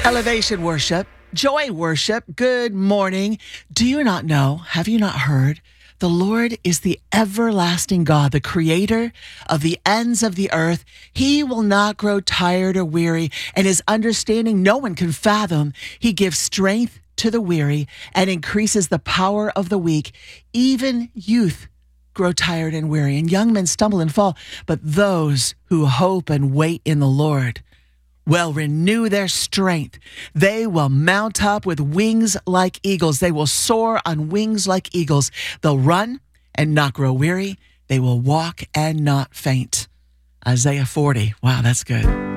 Elevation worship, joy worship, good morning. Do you not know, have you not heard? The Lord is the everlasting God, the creator of the ends of the earth. He will not grow tired or weary, and his understanding no one can fathom. He gives strength to the weary and increases the power of the weak. Even youth grow tired and weary, and young men stumble and fall. But those who hope and wait in the Lord will renew their strength. They will mount up with wings like eagles. They will soar on wings like eagles. They'll run and not grow weary. They will walk and not faint. Isaiah 40. Wow, that's good.